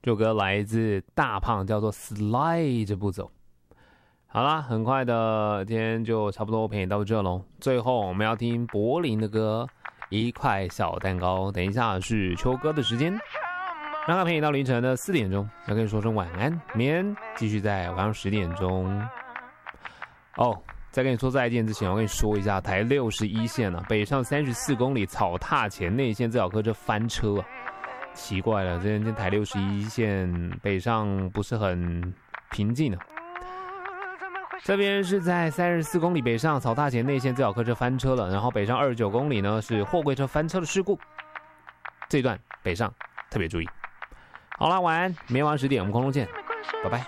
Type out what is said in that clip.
这首歌来自大胖，叫做 Slide 步走。好啦，很快的，今天就差不多陪你到这喽。最后我们要听柏林的歌一块小蛋糕。等一下是秋歌的时间，让他陪你到凌晨的4点钟，要跟你说声晚安，明天继续在晚上10点钟。哦，在跟你说再见之前，我跟你说一下台61线啊，北上34公里草踏前内线这小客车翻车啊。奇怪了，这台61线北上不是很平静啊。这边是在34公里北上草踏前内线这小客车翻车了，然后北上29公里呢是货柜车翻车的事故。这一段北上特别注意。好啦，晚安，明天晚上10点我们空中见，拜拜。